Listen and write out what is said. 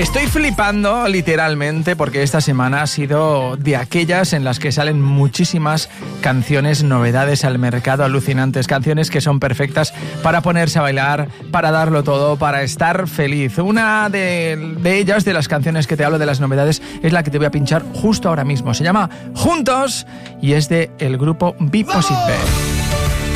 Estoy flipando literalmente porque esta semana ha sido de aquellas en las que salen muchísimas canciones, novedades al mercado, alucinantes, canciones que son perfectas para ponerse a bailar, para darlo todo, para estar feliz. Una de ellas, de las canciones que te hablo, de las novedades, es la que te voy a pinchar justo ahora mismo. Se llama Juntos y es de el grupo Be Positive.